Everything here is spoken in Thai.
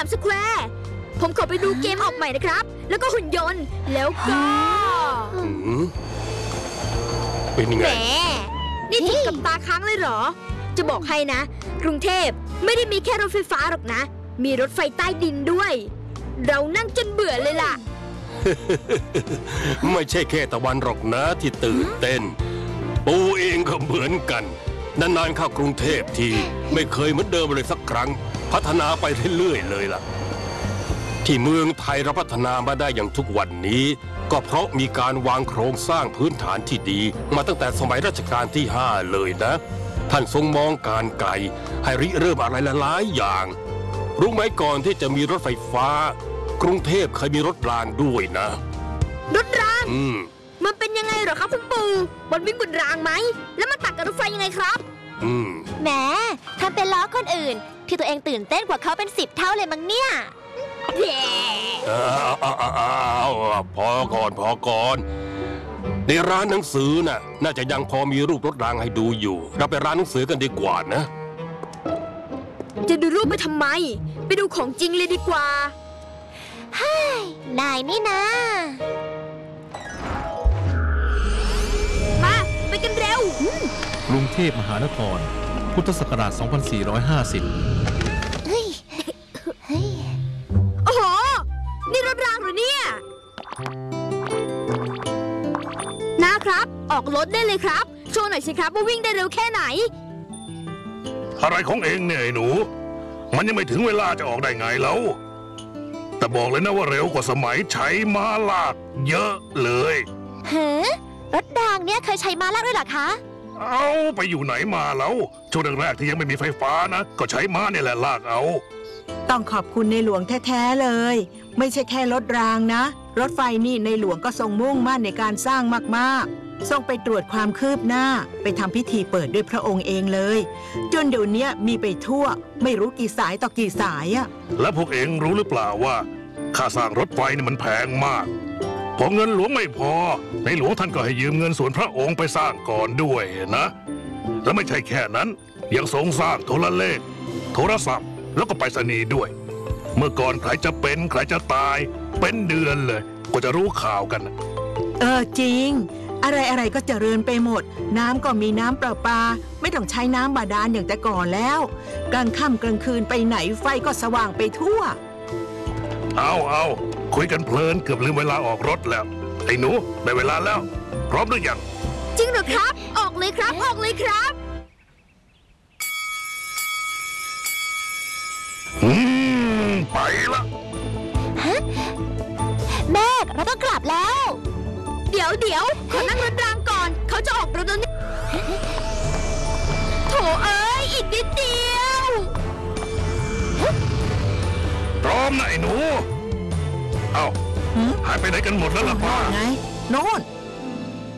สแควร์ผมขอไปดูเกมออกใหม่นะครับแล้วก็หุ่นยนต์แล้วก็เป็นยังไงแหมนี่ถึงกับตาค้างเลยเหรอจะบอกให้นะกรุงเทพไม่ได้มีแค่รถไฟฟ้าหรอกนะมีรถไฟใต้ดินด้วยเรานั่งจนเบื่อเลยล่ะไม่ใช่แค่ตะวันหรอกนะที่ตื่นเต้นปูเองก็เหมือนกันนานๆเข้ากรุงเทพทีไม่เคยเหมือนเดิมเลยสักครั้งพัฒนาไปเรื่อยๆเลยล่ะที่เมืองไทยเราพัฒนามาได้อย่างทุกวันนี้ก็เพราะมีการวางโครงสร้างพื้นฐานที่ดีมาตั้งแต่สมัยรัชกาลที่5เลยนะท่านทรงมองการไกลให้ริเริ่มอะไรหลายอย่างรู้ไหมก่อนที่จะมีรถไฟฟ้ากรุงเทพเคยมีรถรางด้วยนะรถรางมันเป็นยังไงเหรอครับคุณปู่มันวิ่งบนรางไหมแล้วมันตัดกับรถไฟยังไงครับแหมทำเป็นล้อคนอื่นที่ตัวเองตื่นเต้นกว่าเขาเป็น10 เท่าเลยมั้งเนี่ยพอก่อนในร้านหนังสือน่าจะยังพอมีรูปรถรางให้ดูอยู่เราไปร้านหนังสือกันดีกว่านะจะดูรูปไปทำไมไปดูของจริงเลยดีกว่าเฮ้ยนายนี่นะมาไปกันเร็วกรุงเทพมหานครพุทธศักราช 2450 เฮ้ยโอ้โหนี่รถรางเหรอเนี่ยนะครับออกรถได้เลยครับโชว์หน่อยสิครับว่าวิ่งได้เร็วแค่ไหนอะไรของเองเนี่ยไอ้หนูมันยังไม่ถึงเวลาจะออกได้ไงแล้วแต่บอกเลยนะว่าเร็วกว่าสมัยใช้ม้าลากเยอะเลยเฮ้รถรางเนี่ยเคยใช้ม้าลากด้วยเหรอคะเอาไปอยู่ไหนมาแล้วช่วงแรกๆที่ยังไม่มีไฟฟ้านะก็ใช้ม้าเนี่ยแหละลากเอาต้องขอบคุณในหลวงแท้ๆเลยไม่ใช่แค่รถรางนะรถไฟนี่ในหลวงก็ทรงมุ่งมั่นในการสร้างมากๆทรงไปตรวจความคืบหน้าไปทำพิธีเปิดด้วยพระองค์เองเลยจนเดี๋ยวนี้มีไปทั่วไม่รู้กี่สายต่อกี่สายอะแล้วพวกเองรู้หรือเปล่าว่าค่าสร้างรถไฟนี่มันแพงมากพอเงินหลวงไม่พอในหลวงท่านก็ให้ยืมเงินส่วนพระองค์ไปสร้างก่อนด้วยนะและไม่ใช่แค่นั้นยังทรงสร้างโทรเลขโทรศัพท์แล้วก็ไปรษณีย์ด้วยเมื่อก่อนใครจะเป็นใครจะตายเป็นเดือนเลยก็จะรู้ข่าวกันจริงอะไรก็เจริญไปหมดน้ำก็มีน้ำประปาไม่ต้องใช้น้ำบาดาลอย่างแต่ก่อนแล้วกลางค่ำกลางคืนไปไหนไฟก็สว่างไปทั่วเอาคุยกันเพลินเกือบลืมเวลาออกรถแล้วไอ้หนูได้เวลาแล้วพร้อมหรือยังจริงเหรอครับออกเลยครับออกเลยครับไปละแม่เราต้องกลับแล้วเดี๋ยวขอนั่งรถรางก่อนเขาจะออกรถแล้วนี่โถเอ้ยอีกนิดเดียวพร้อมนะไอ้หนูหายไปไหนกันหมดแล้วล่ะป้าไงโน่น